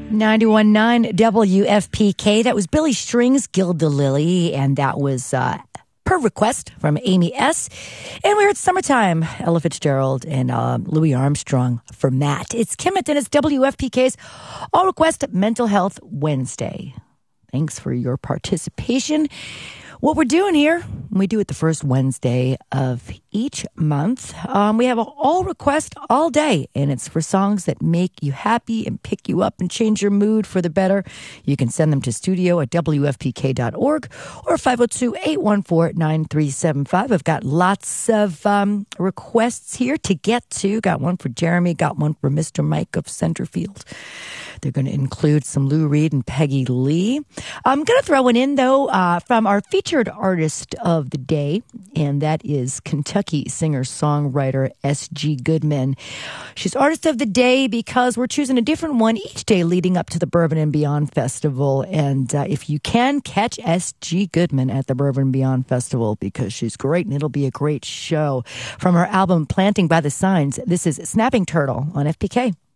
91.9 WFPK. That was Billy Strings, Gilda Lily, and that was per request from Amy S. And we heard Summertime, Ella Fitzgerald and Louis Armstrong for Matt. It's Kimmett and it's WFPK's All Request Mental Health Wednesday. Thanks for your participation. What we're doing here, we do it the first Wednesday of each month. We have an all request all day, and it's for songs that make you happy and pick you up and change your mood for the better. You can send them to studio@wfpk.org or 502-814-9375. I've got lots of requests here to get to. Got one for Jeremy, got one for Mr. Mike of Centerfield. They're going to include some Lou Reed and Peggy Lee. I'm going to throw one in, though, from our featured artist of the day, and that is Kentucky singer-songwriter S.G. Goodman. She's artist of the day because we're choosing a different one each day leading up to the Bourbon and Beyond Festival. And if you can, catch S.G. Goodman at the Bourbon and Beyond Festival because she's great and it'll be a great show. From her album Planting by the Signs, this is Snapping Turtle on FPK.